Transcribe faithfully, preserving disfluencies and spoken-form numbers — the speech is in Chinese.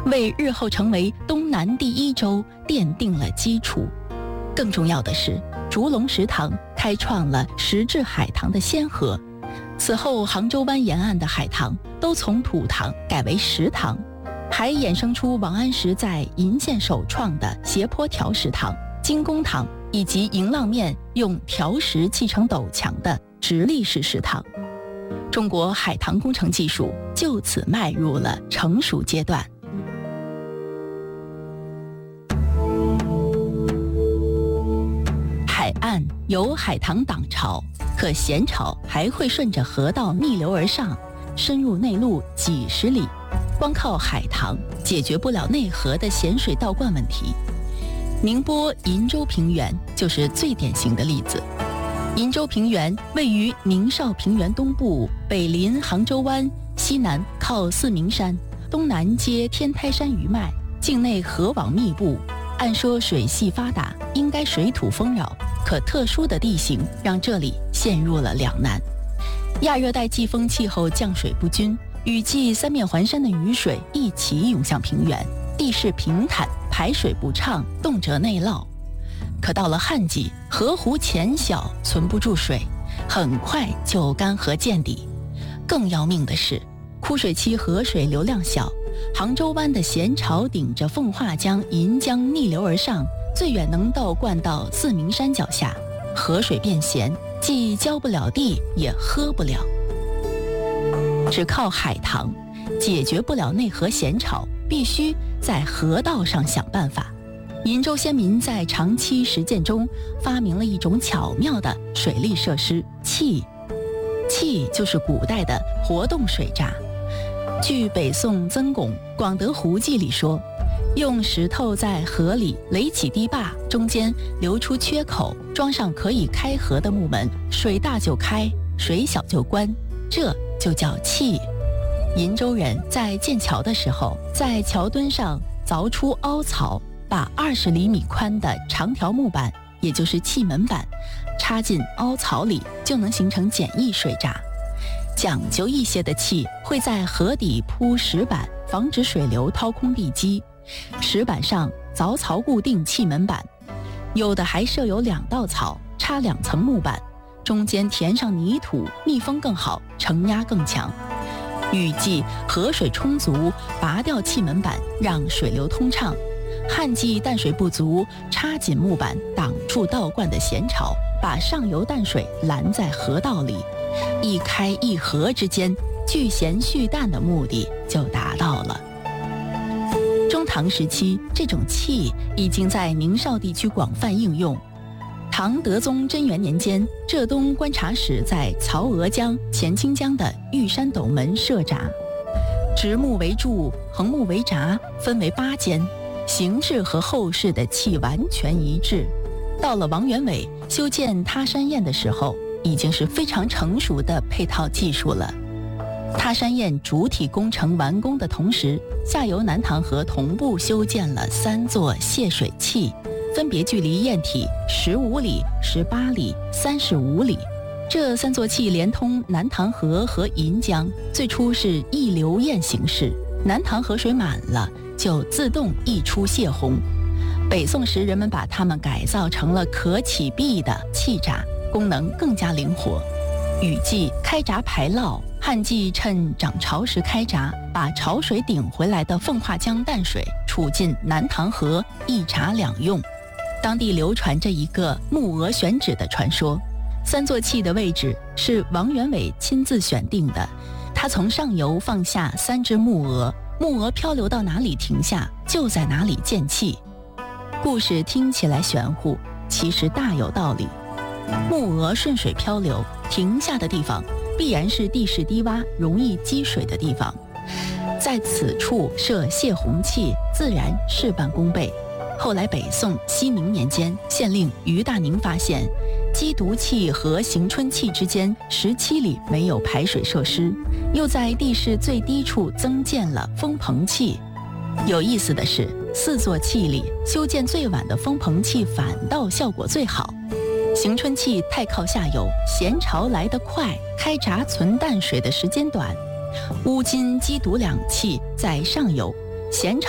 为日后成为东南第一州奠定了基础。更重要的是，竹龙石塘开创了石质海棠的先河。此后，杭州湾沿岸的海棠都从土塘改为石塘，还衍生出王安石在鄞县首创的斜坡条石塘、金公堂，以及迎浪面用条石砌成陡墙的直立式石塘。中国海棠工程技术就此迈入了成熟阶段。海岸有海棠挡潮，可咸潮还会顺着河道逆流而上，深入内陆几十里。光靠海棠解决不了内河的咸水倒灌问题。宁波鄞州平原就是最典型的例子。鄞州平原位于宁绍平原东部，北临杭州湾，西南靠四明山，东南接天台山余脉，境内河网密布。按说水系发达，应该水土丰饶，可特殊的地形让这里陷入了两难。亚热带季风气候降水不均，雨季三面环山的雨水一起涌向平原，地势平坦，排水不畅，动辄内涝。可到了旱季，河湖浅小，存不住水，很快就干涸见底。更要命的是，枯水期河水流量小，杭州湾的咸潮顶着奉化江、银江逆流而上，最远能倒灌到四明山脚下，河水变咸，既浇不了地，也喝不了。只靠海棠解决不了内河咸潮，必须在河道上想办法。鄞州先民在长期实践中发明了一种巧妙的水利设施——碛。碛就是古代的活动水闸。据北宋曾巩《广德湖记》里说，用石头在河里垒起堤坝，中间留出缺口，装上可以开河的木门，水大就开，水小就关，这就叫碛。鄞州人在建桥的时候，在桥墩上凿出凹槽，把二十厘米宽的长条木板，也就是气门板，插进凹槽里，就能形成简易水闸。讲究一些的碛会在河底铺石板，防止水流掏空地基，石板上凿槽固定气门板，有的还设有两道槽，插两层木板，中间填上泥土，密封更好，承压更强。雨季河水充足，拔掉气门板，让水流通畅；旱季淡水不足，插紧木板，挡住倒灌的咸潮，把上游淡水拦在河道里。一开一合之间，聚咸蓄淡的目的就达到了。中唐时期，这种碛已经在宁绍地区广泛应用。唐德宗贞元年间，浙东观察使在曹娥江、钱清江的玉山斗门设闸，直木为柱，横木为闸，分为八间，形制和后世的碛完全一致。到了王元伟修建他山堰的时候，已经是非常成熟的配套技术了。他山堰主体工程完工的同时，下游南塘河同步修建了三座泄水器，分别距离堰体十五里、十八里、三十五里。这三座器连通南塘河和银江，最初是溢流堰形式，南塘河水满了就自动溢出泄洪。北宋时，人们把它们改造成了可起闭的气闸，功能更加灵活。雨季开闸排涝，旱季趁涨潮时开闸，把潮水顶回来的奉化江淡水储进南塘河，一闸两用。当地流传着一个木鹅选址的传说，三座器的位置是王元伟亲自选定的。他从上游放下三只木鹅，木鹅漂流到哪里停下，就在哪里建器。故事听起来玄乎，其实大有道理。木鹅顺水漂流，停下的地方必然是地势低洼、容易积水的地方，在此处设泄洪器，自然事半功倍。后来北宋熙宁年间，县令于大宁发现积毒器和行春器之间十七里没有排水设施，又在地势最低处增建了风棚器。有意思的是，四座器里修建最晚的风棚器反倒效果最好。行春器太靠下游，咸潮来得快，开闸存淡水的时间短；乌金、积毒两器在上游，咸潮